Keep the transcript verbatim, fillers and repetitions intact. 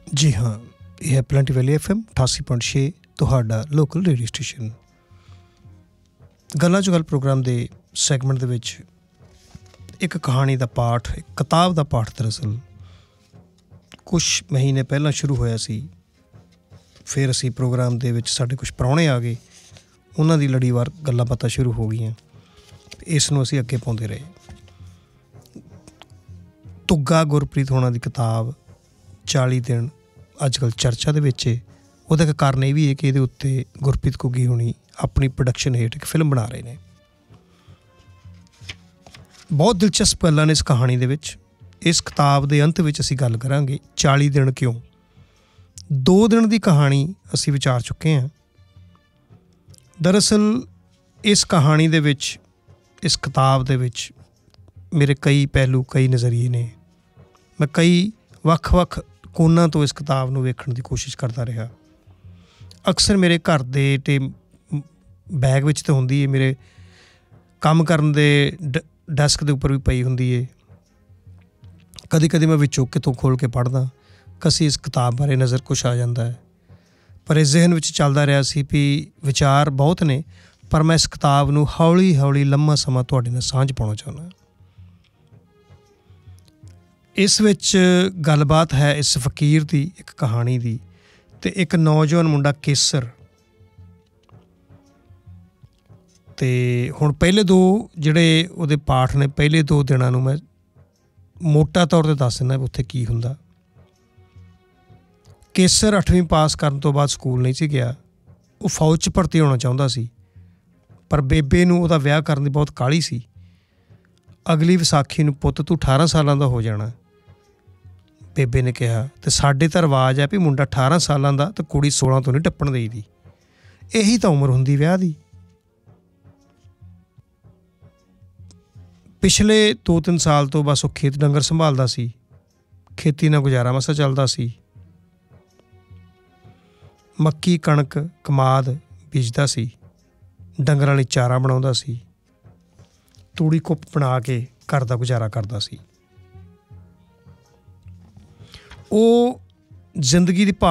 ਜੀ ਹਾਂ, ਇਹ ਹੈ ਪਲੈਂਟੀ ਵੈਲੀ ਐਫ ਐਮ ਅਠਾਸੀ ਪੁਆਇੰਟ ਛੇ, ਤੁਹਾਡਾ ਲੋਕਲ ਰੇਡੀਓ ਸਟੇਸ਼ਨ। ਗੱਲਾਂ 'ਚ ਗੱਲ ਪ੍ਰੋਗਰਾਮ ਦੇ ਸੈਗਮੈਂਟ ਦੇ ਵਿੱਚ ਇੱਕ ਕਹਾਣੀ ਦਾ ਪਾਠ, ਇੱਕ ਕਿਤਾਬ ਦਾ ਪਾਠ ਦਰਅਸਲ ਕੁਛ ਮਹੀਨੇ ਪਹਿਲਾਂ ਸ਼ੁਰੂ ਹੋਇਆ ਸੀ। ਫਿਰ ਅਸੀਂ ਪ੍ਰੋਗਰਾਮ ਦੇ ਵਿੱਚ ਸਾਡੇ ਕੁਛ ਪ੍ਰਾਹੁਣੇ ਆ ਗਏ, ਉਹਨਾਂ ਦੀ ਲੜੀਵਾਰ ਗੱਲਾਂ ਬਾਤਾਂ ਸ਼ੁਰੂ ਹੋ ਗਈਆਂ। ਇਸ ਨੂੰ ਅਸੀਂ ਅੱਗੇ ਪਾਉਂਦੇ ਰਹੇ। ਧੁੱਗਾ ਗੁਰਪ੍ਰੀਤ ਹੋਣਾ ਦੀ ਕਿਤਾਬ ਚਾਲੀ ਦਿਨ ਅੱਜ ਕੱਲ੍ਹ ਚਰਚਾ ਦੇ ਵਿੱਚ ਹੈ। ਉਹਦਾ ਇੱਕ ਕਾਰਨ ਇਹ ਵੀ ਹੈ ਕਿ ਇਹਦੇ ਉੱਤੇ ਗੁਰਪ੍ਰੀਤ ਘੁੱਗੀ ਹੋਣੀ ਆਪਣੀ ਪ੍ਰੋਡਕਸ਼ਨ ਹੇਠ ਇੱਕ ਫਿਲਮ ਬਣਾ ਰਹੇ ਨੇ। ਬਹੁਤ ਦਿਲਚਸਪ ਗੱਲਾਂ ਨੇ ਇਸ ਕਹਾਣੀ ਦੇ ਵਿੱਚ। ਇਸ ਕਿਤਾਬ ਦੇ ਅੰਤ ਵਿੱਚ ਅਸੀਂ ਗੱਲ ਕਰਾਂਗੇ ਚਾਲੀ ਦਿਨ ਕਿਉਂ। ਦੋ ਦਿਨ ਦੀ ਕਹਾਣੀ ਅਸੀਂ ਵਿਚਾਰ ਚੁੱਕੇ ਹਾਂ। ਦਰਅਸਲ ਇਸ ਕਹਾਣੀ ਦੇ ਵਿੱਚ, ਇਸ ਕਿਤਾਬ ਦੇ ਵਿੱਚ ਮੇਰੇ ਕਈ ਪਹਿਲੂ, ਕਈ ਨਜ਼ਰੀਏ ਨੇ। ਮੈਂ ਕਈ ਵੱਖ ਵੱਖ ਕੋਨਾਂ ਤੋਂ ਇਸ ਕਿਤਾਬ ਨੂੰ ਵੇਖਣ ਦੀ ਕੋਸ਼ਿਸ਼ ਕਰਦਾ ਰਿਹਾ। ਅਕਸਰ ਮੇਰੇ ਘਰ ਦੇ ਤੇ ਬੈਗ ਵਿੱਚ ਤਾਂ ਹੁੰਦੀ ਹੈ, ਮੇਰੇ ਕੰਮ ਕਰਨ ਦੇ ਡ ਡੈਸਕ ਦੇ ਉੱਪਰ ਵੀ ਪਈ ਹੁੰਦੀ ਹੈ। ਕਦੀ ਕਦੀ ਮੈਂ ਵਿੱਚੋਂ ਕਿਤੋਂ ਖੋਲ੍ਹ ਕੇ ਪੜ੍ਹਦਾ, ਕਸੀ ਇਸ ਕਿਤਾਬ ਬਾਰੇ ਨਜ਼ਰ ਕੁਛ ਆ ਜਾਂਦਾ ਹੈ। ਪਰ ਇਸ ਜ਼ਿਹਨ ਵਿੱਚ ਚੱਲਦਾ ਰਿਹਾ ਸੀ ਵੀ ਵਿਚਾਰ ਬਹੁਤ ਨੇ, ਪਰ ਮੈਂ ਇਸ ਕਿਤਾਬ ਨੂੰ ਹੌਲੀ ਹੌਲੀ ਲੰਮਾ ਸਮਾਂ ਤੁਹਾਡੇ ਨਾਲ ਸਾਂਝ ਪਾਉਣਾ ਚਾਹੁੰਦਾ। ਇਸ ਵਿੱਚ ਗੱਲਬਾਤ ਹੈ ਇਸ ਫਕੀਰ ਦੀ, ਇੱਕ ਕਹਾਣੀ ਦੀ, ਅਤੇ ਇੱਕ ਨੌਜਵਾਨ ਮੁੰਡਾ ਕੇਸਰ। ਅਤੇ ਹੁਣ ਪਹਿਲੇ ਦੋ ਜਿਹੜੇ ਉਹਦੇ ਪਾਠ ਨੇ, ਪਹਿਲੇ ਦੋ ਦਿਨਾਂ ਨੂੰ ਮੈਂ ਮੋਟਾ ਤੌਰ 'ਤੇ ਦੱਸ ਦਿੰਦਾ ਉੱਥੇ ਕੀ ਹੁੰਦਾ। ਕੇਸਰ ਅੱਠਵੀਂ ਪਾਸ ਕਰਨ ਤੋਂ ਬਾਅਦ ਸਕੂਲ ਨਹੀਂ ਸੀ ਗਿਆ। ਉਹ ਫੌਜ 'ਚ ਭਰਤੀ ਹੋਣਾ ਚਾਹੁੰਦਾ ਸੀ, ਪਰ ਬੇਬੇ ਨੂੰ ਉਹਦਾ ਵਿਆਹ ਕਰਨ ਦੀ ਬਹੁਤ ਕਾਹਲੀ ਸੀ। ਅਗਲੀ ਵਿਸਾਖੀ ਨੂੰ ਪੁੱਤ ਤੂੰ ਅਠਾਰਾਂ ਸਾਲਾਂ ਦਾ ਹੋ ਜਾਣਾ, ਬੇਬੇ ਨੇ ਕਿਹਾ। ਅਤੇ ਸਾਡੇ ਤਾਂ ਰਿਵਾਜ਼ ਹੈ ਵੀ ਮੁੰਡਾ ਅਠਾਰਾਂ ਸਾਲਾਂ ਦਾ ਅਤੇ ਕੁੜੀ ਸੋਲਾਂ ਤੋਂ ਨਹੀਂ ਟੱਪਣ ਦੇਈਦੀ। ਇਹੀ ਤਾਂ ਉਮਰ ਹੁੰਦੀ ਵਿਆਹ ਦੀ। ਪਿਛਲੇ ਦੋ ਤਿੰਨ ਸਾਲ ਤੋਂ ਬਸ ਉਹ ਖੇਤ ਡੰਗਰ ਸੰਭਾਲਦਾ ਸੀ। ਖੇਤੀ ਨਾਲ ਗੁਜ਼ਾਰਾ ਮਸਾਂ ਚੱਲਦਾ ਸੀ। ਮੱਕੀ, ਕਣਕ, ਕਮਾਦ ਬੀਜਦਾ ਸੀ, ਡੰਗਰਾਂ ਲਈ ਚਾਰਾ ਬਣਾਉਂਦਾ ਸੀ, ਤੂੜੀ ਕੁੱਪ ਬਣਾ ਕੇ ਘਰ ਦਾ ਗੁਜ਼ਾਰਾ ਕਰਦਾ ਸੀ। ਉਹ ਜ਼ਿੰਦਗੀ ਦੀ